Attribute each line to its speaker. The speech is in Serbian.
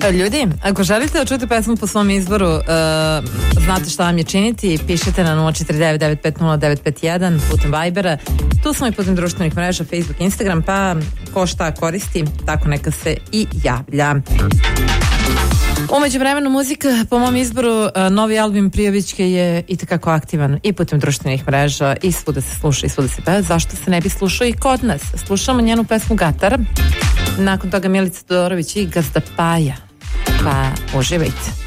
Speaker 1: Ljudi, ako želite da čujete pesmu po svom izboru, znate šta vam je činiti, pišete na 049-950-951 putem Vibera, tu smo i putem društvenih mreža Facebook, Instagram, pa ko šta koristi, tako neka se i javlja. Umeđu vremenu muzika po mom izboru, novi album Prijovićke je itekako aktivan i putem društvenih mreža i svuda se sluša i svuda se peva. Zašto se ne bi slušao i kod nas? Slušamo njenu pesmu Gatar, nakon toga Milica Todorović i Gazda Paja, pa uživajte.